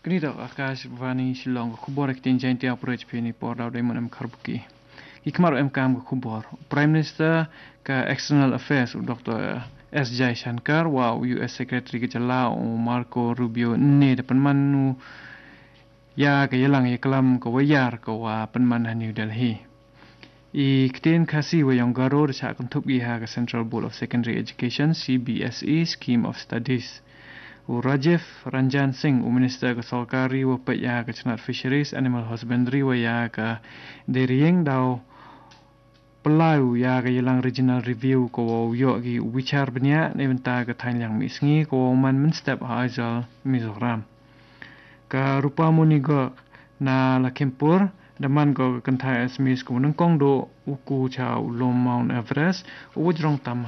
Kini dak Akashvani Shillong ko khubor ek tin jain tia approach phini por daw daimon am kharbuki. Ikmar em kam ko khubor. Prime Minister ka External Affairs Dr. S. Jaishankar wa US Secretary ke Jalao Marco Rubio ne de penmanu ya ke yelang yeklam ko wayar ko wa penman New Delhi. I kten khasi wa yang garo cha kuntup ha ka Central Board of Secondary Education CBSE Scheme of Studies. Rajiv Ranjan Singh, Minister ke Sarkari wa ya ke Chnat Fisheries Animal Husbandry wa ya ke Derieng dau Pelau ya ke yelang regional review ko yo gi wichar benya ne benta ke thain yang misngi ko man step haizal Mizoram. Ka rupa muni go na Lakhimpur daman go kanthai asmis ko nangkong do uku chau lom Mount Everest wujrong tam